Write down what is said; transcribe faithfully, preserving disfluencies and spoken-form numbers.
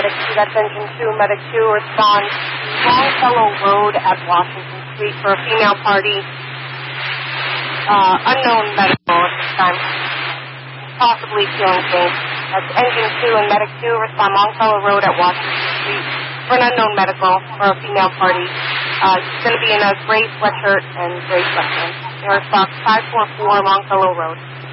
Medic two, that's Engine two. Medic two responds to Longfellow Road at Washington Street for a female party. Uh, unknown medical at this time. Possibly feeling faint. That's Engine two and Medic two respond Longfellow Road at Washington Street for an unknown medical for a female party. Uh, she's going to be in a gray sweatshirt and gray sweatpants. Air Stock five four four Longfellow Road.